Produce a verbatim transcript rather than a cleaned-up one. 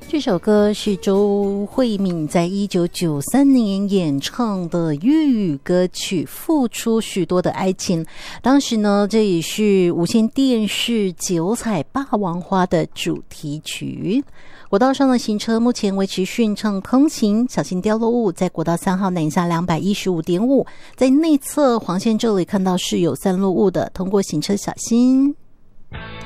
这首歌是周慧敏在一九九三年演唱的粤语歌曲《付出许多的爱情》。当时呢，这也是无线电视九彩霸王花的主题曲。国道上的行车目前维持顺畅通行，小心掉落物。在国道三号南下两百一十五点五，在内侧黄线这里看到是有散落物的，通过行车小心。